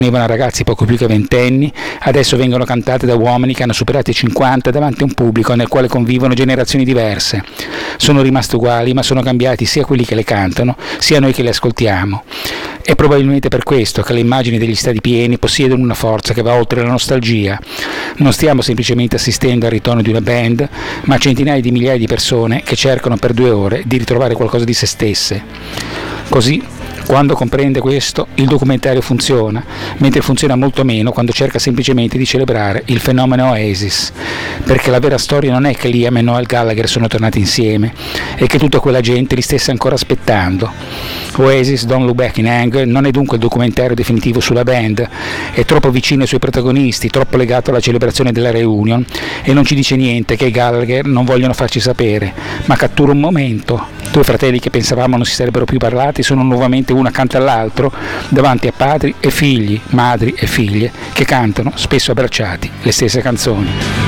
a ragazzi poco più che ventenni, adesso vengono cantate da uomini che hanno superato i 50 davanti a un pubblico nel quale convivono generazioni diverse. Sono rimaste uguali, ma sono cambiati sia quelli che le cantano, sia noi che le ascoltiamo. È probabilmente per questo che le immagini degli stadi pieni possiedono una forza che va oltre la nostalgia. Non stiamo semplicemente assistendo al ritorno di una band, ma a centinaia di migliaia di persone che cercano per 2 ore di ritrovare qualcosa di se stesse. Così, quando comprende questo, il documentario funziona, mentre funziona molto meno quando cerca semplicemente di celebrare il fenomeno Oasis, perché la vera storia non è che Liam e Noel Gallagher sono tornati insieme e che tutta quella gente li stesse ancora aspettando. Oasis, Don't Look Back in Anger non è dunque il documentario definitivo sulla band, è troppo vicino ai suoi protagonisti, troppo legato alla celebrazione della reunion e non ci dice niente che i Gallagher non vogliono farci sapere, ma cattura un momento. 2 fratelli che pensavamo non si sarebbero più parlati sono nuovamente uno accanto all'altro davanti a padri e figli, madri e figlie che cantano, spesso abbracciati, le stesse canzoni.